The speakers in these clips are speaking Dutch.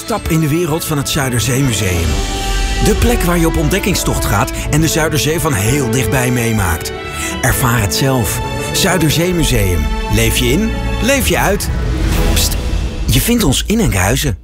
Stap in de wereld van het Zuiderzeemuseum. De plek waar je op ontdekkingstocht gaat en de Zuiderzee van heel dichtbij meemaakt. Ervaar het zelf. Zuiderzeemuseum. Leef je in, leef je uit. Pst, je vindt ons in Enkhuizen.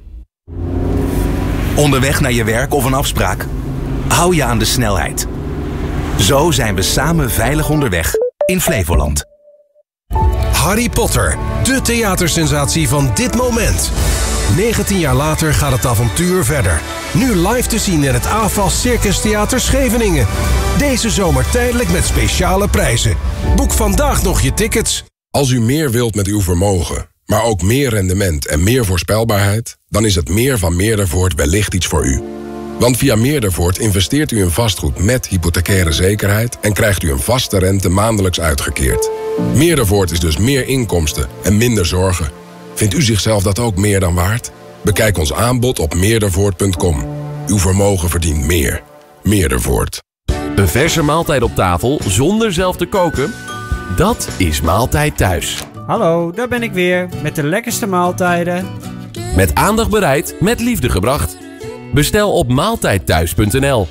Onderweg naar je werk of een afspraak? Hou je aan de snelheid. Zo zijn we samen veilig onderweg in Flevoland. Harry Potter, de theatersensatie van dit moment. 19 jaar later gaat het avontuur verder. Nu live te zien in het AFAS Circus Theater Scheveningen. Deze zomer tijdelijk met speciale prijzen. Boek vandaag nog je tickets. Als u meer wilt met uw vermogen, maar ook meer rendement en meer voorspelbaarheid, dan is het meer van Meerdervoort wellicht iets voor u. Want via Meerdervoort investeert u in vastgoed met hypothecaire zekerheid en krijgt u een vaste rente maandelijks uitgekeerd. Meerdervoort is dus meer inkomsten en minder zorgen. Vindt u zichzelf dat ook meer dan waard? Bekijk ons aanbod op meerdervoort.com. Uw vermogen verdient meer. Meerdervoort. Een verse maaltijd op tafel zonder zelf te koken? Dat is Maaltijd Thuis. Hallo, daar ben ik weer met de lekkerste maaltijden. Met aandacht bereid, met liefde gebracht. Bestel op maaltijdthuis.nl.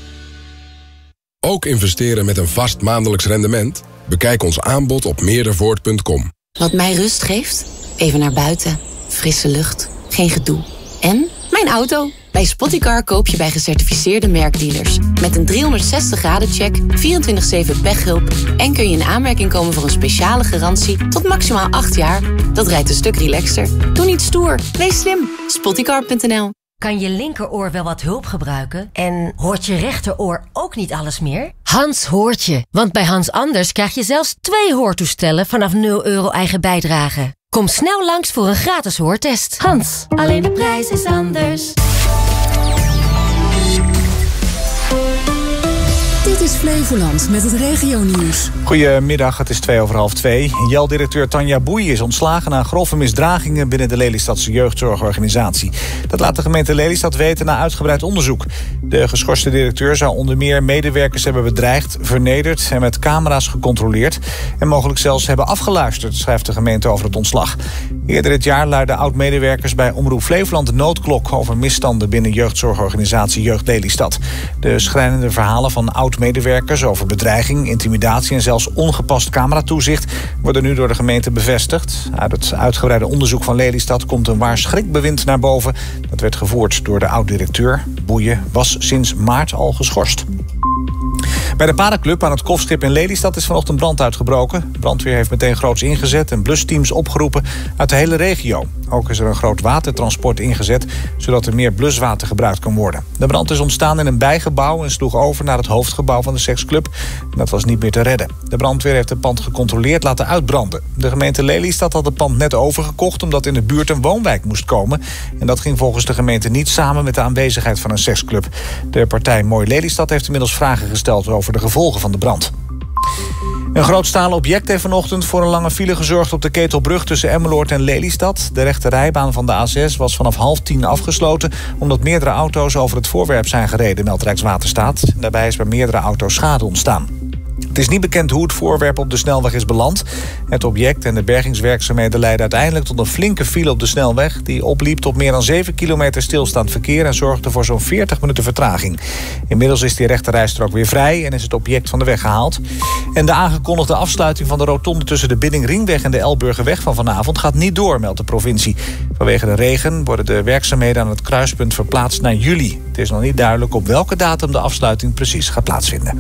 Ook investeren met een vast maandelijks rendement? Bekijk ons aanbod op meerdervoort.com. Wat mij rust geeft? Even naar buiten. Frisse lucht. Geen gedoe. En mijn auto. Bij Spottycar koop je bij gecertificeerde merkdealers. Met een 360-graden-check, 24/7 pechhulp... en kun je in aanmerking komen voor een speciale garantie tot maximaal 8 jaar. Dat rijdt een stuk relaxter. Doe niet stoer. Wees slim. Spottycar.nl. Kan je linkeroor wel wat hulp gebruiken? En hoort je rechteroor ook niet alles meer? Hans hoort je. Want bij Hans Anders krijg je zelfs 2 hoortoestellen vanaf €0 eigen bijdrage. Kom snel langs voor een gratis hoortest. Hans, alleen de prijs is anders. Dit is Flevoland met het regionieuws. Goedemiddag, het is 2:02. JEL-directeur Tanja Boei is ontslagen na grove misdragingen binnen de Lelystadse jeugdzorgorganisatie. Dat laat de gemeente Lelystad weten na uitgebreid onderzoek. De geschorste directeur zou onder meer medewerkers hebben bedreigd, vernederd en met camera's gecontroleerd en mogelijk zelfs hebben afgeluisterd, schrijft de gemeente over het ontslag. Eerder dit jaar luidden oud-medewerkers bij Omroep Flevoland de noodklok over misstanden binnen jeugdzorgorganisatie Jeugd Lelystad. De schrijnende verhalen van oud-medewerkers over bedreiging, intimidatie en zelfs ongepast cameratoezicht worden nu door de gemeente bevestigd. Uit het uitgebreide onderzoek van Lelystad komt een waar schrikbewind naar boven. Dat werd gevoerd door de oud-directeur. Boeien was sinds maart al geschorst. Bij de paardenclub aan het Kofschip in Lelystad is vanochtend brand uitgebroken. De brandweer heeft meteen groots ingezet en blusteams opgeroepen uit de hele regio. Ook is er een groot watertransport ingezet, zodat er meer bluswater gebruikt kan worden. De brand is ontstaan in een bijgebouw en sloeg over naar het hoofdgebouw van de seksclub. Dat was niet meer te redden. De brandweer heeft het pand gecontroleerd laten uitbranden. De gemeente Lelystad had het pand net overgekocht omdat in de buurt een woonwijk moest komen. En dat ging volgens de gemeente niet samen met de aanwezigheid van een seksclub. De partij Mooi Lelystad heeft inmiddels vragen gesteld over de gevolgen van de brand. Een groot stalen object heeft vanochtend voor een lange file gezorgd op de Ketelbrug tussen Emmeloord en Lelystad. De rechte rijbaan van de A6 was vanaf 9:30 afgesloten omdat meerdere auto's over het voorwerp zijn gereden, meldt Rijkswaterstaat. Daarbij is bij meerdere auto's schade ontstaan. Het is niet bekend hoe het voorwerp op de snelweg is beland. Het object en de bergingswerkzaamheden leidden uiteindelijk tot een flinke file op de snelweg die opliep tot meer dan 7 kilometer stilstaand verkeer en zorgde voor zo'n 40 minuten vertraging. Inmiddels is die rechterrijstrook weer vrij en is het object van de weg gehaald. En de aangekondigde afsluiting van de rotonde tussen de Bidding-Ringweg en de Elburgerweg van vanavond gaat niet door, meldt de provincie. Vanwege de regen worden de werkzaamheden aan het kruispunt verplaatst naar juli. Het is nog niet duidelijk op welke datum de afsluiting precies gaat plaatsvinden.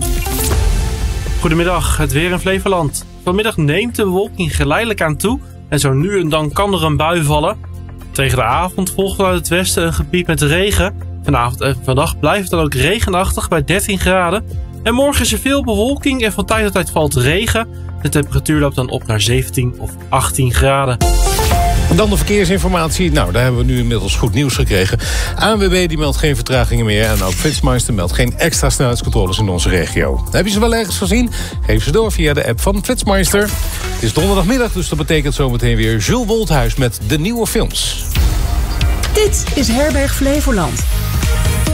Goedemiddag, het weer in Flevoland. Vanmiddag neemt de bewolking geleidelijk aan toe en zo nu en dan kan er een bui vallen. Tegen de avond volgt vanuit het westen een gebied met regen. Vanavond en vannacht blijft het dan ook regenachtig bij 13 graden. En morgen is er veel bewolking en van tijd tot tijd valt regen. De temperatuur loopt dan op naar 17 of 18 graden. En dan de verkeersinformatie. Nou, daar hebben we nu inmiddels goed nieuws gekregen. ANWB die meldt geen vertragingen meer. En ook Flitsmeister meldt geen extra snelheidscontroles in onze regio. Heb je ze wel ergens gezien? Geef ze door via de app van Flitsmeister. Het is donderdagmiddag, dus dat betekent zometeen weer Jules Wolthuis met de nieuwe films. Dit is Herberg Flevoland.